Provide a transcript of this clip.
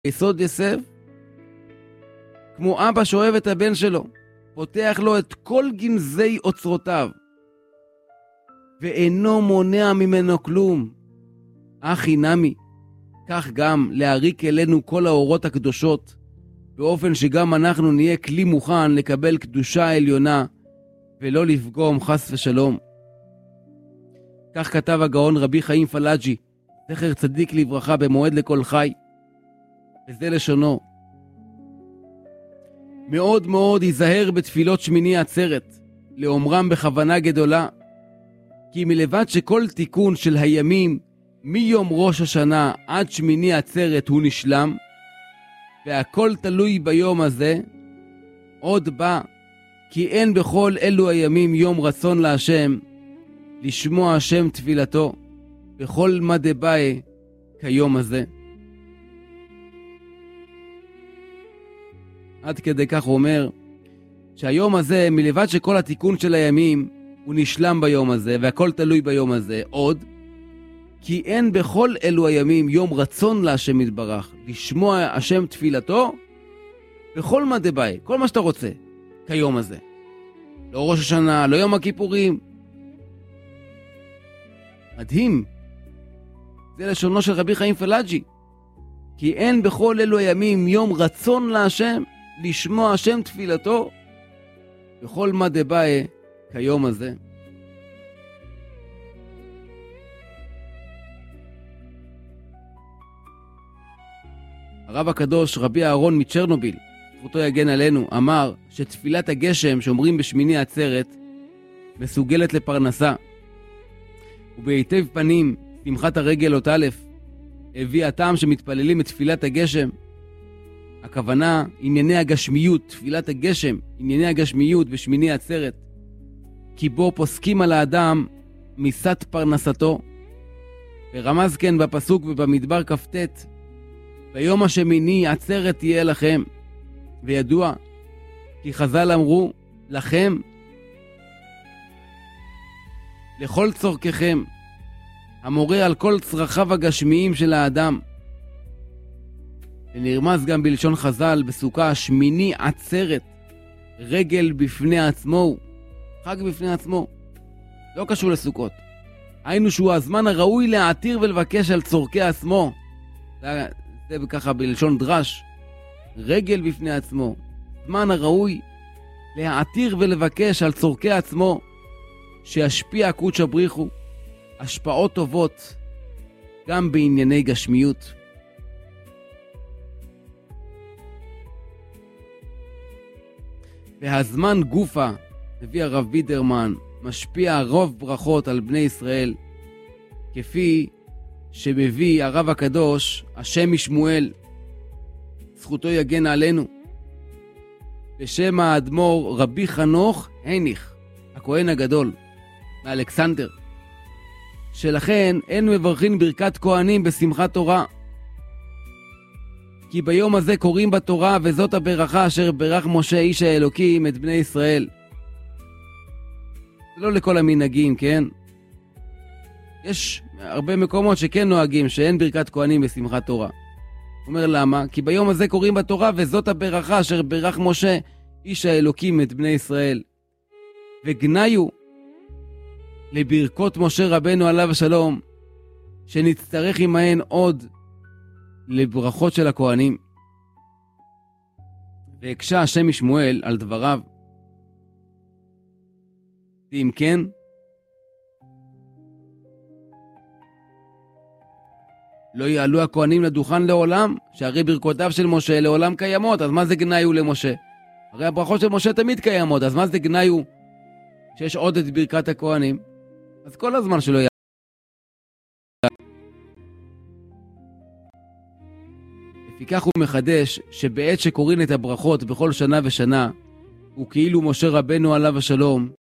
יסוד יסף, כמו אבא שאוהב את הבן שלו, פותח לו את כל גנזי אוצרותיו, ואינו מונע ממנו כלום. אחי נמי, כך גם להריק אלינו כל האורות הקדושות, באופן שגם אנחנו נהיה כלי מוכן לקבל קדושה העליונה, ולא לפגום חס ושלום. כך כתב הגאון רבי חיים פלאג'י, זכר צדיק לברכה, במועד לכל חי, וזה לשונו: מאוד מאוד ייזהר בתפילות שמיני עצרת, לאומרם בכוונה גדולה, כי מלבד שכל תיקון של הימים מיום ראש השנה עד שמיני עצרת הוא נשלם, והכל תלוי ביום הזה, עוד בא כי אין בכל אלו הימים יום רצון להשם, לשמוע השם תפילתו, בכל מה דבאי כיום הזה. עד כדי כך הוא אומר, שהיום הזה, מלבד שכל התיקון של הימים הוא נשלם ביום הזה, והכל תלוי ביום הזה, עוד כי אין בכל אלו הימים יום רצון להשם יתברך, לשמוע השם תפילתו בכל מה דבאי, כל מה שאתה רוצה, כיום הזה. לא ראש השנה, לא יום הכיפורים. מדהים. זה לשונו של רבי חיים פלאג'י. כי אין בכל אלו הימים יום רצון להשם, לשמוע השם תפילתו בכל מה דבאי כיום הזה. הרב הקדוש רבי אהרון מצ'רנוביל, זכותו יגן עלינו, אמר שתפילת הגשם שאומרים בשמיני עצרת מסוגלת לפרנסה. ובהיטב פנים שמחת הרגל אות א' הביא הטעם שמתפללים את תפילת הגשם. הכוונה ענייני הגשמיות, תפילת הגשם, ענייני הגשמיות בשמיני עצרת, כי בו פוסקים על האדם מיסת פרנסתו. ורמז כן בפסוק ובמדבר כ"ט, ביום השמיני עצרת תהיה לכם. וידוע כי חז"ל אמרו לכם, לכל צורככם, המורה על כל צרכיו הגשמיים של האדם. ונרמז גם בלשון חז"ל בסוכה, השמיני עצרת, רגל בפני עצמו, חג בפני עצמו, לא קשור לסוכות. היינו שהוא הזמן הראוי להעתיר ולבקש על צורכי עצמו. זה ככה בלשון דרש, רגל בפני עצמו, זמן הראוי להעתיר ולבקש על צורכי עצמו, שישפיע קודש בריחו השפעות טובות גם בענייני גשמיות. והזמן גופה, הביא הרב בידרמן, משפיע רוב ברכות על בני ישראל, כפי שמביא הרב הקדוש השם משמואל, זכותו יגן עלינו, בשם האדמו"ר רבי חנוך הניך, הכהן הגדול מאלכסנדר, שלכן אין מברכים ברכת כהנים בשמחת תורה, כי ביום הזה קוראים בתורה, וזאת הברכה אשר ברך משה איש האלוקים את בני ישראל. לא לכל המנהגים, כן? יש הרבה מקומות שכן נוהגים שאין ברכת כהנים בשמחת תורה. אומר למה? כי ביום הזה קוראים בתורה, וזאת הברכה אשר ברך משה איש האלוקים את בני ישראל. וגניו לברכות משה רבנו עליו השלום, שנצטרך עמהן עוד לברכות של הכהנים. והקשה השם משמואל על דבריו. אם כן, לא יעלו הכהנים לדוכן לעולם, שהרי ברכותיו של משה לעולם קיימות, אז מה זה גניו למשה? הרי הברכות של משה תמיד קיימות, אז מה זה גניו שיש עוד את ברכת הכהנים? אז כל הזמן שלא יעלו. לפיכך הוא מחדש שבעת שקוראים את הברכות בכל שנה ושנה, וכאילו משה רבנו עליו השלום